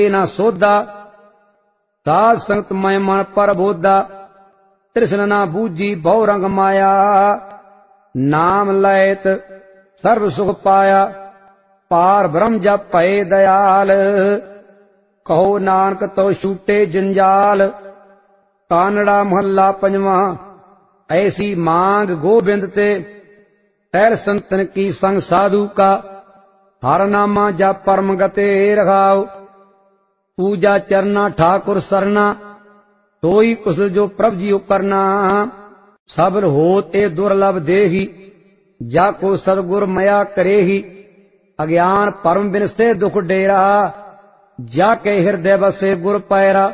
ना सोधा, साध संगत मैं मन पर बोधा, तृष्ण ना बूझी बहु रंग माया, नाम लैत सर्व सुख पाया, पार ब्रह्म जप भये दयाल, कहो नानक तो छूटे जंजाल। कानड़ा महला पंजवा। ऐसी मांग गोबिंद ते, तैर संतन की संग साधु का, हर नामा जप परम गते रखाओ, पूजा चरना ठाकुर सरना, सोई कुशल जो प्रभ जियो करना, सबर होते दुर्लभ देही, जाको सदगुर मया करेही, अज्ञान परम बिन से दुख डेरा, जाके हृदय बसे गुर पैरा।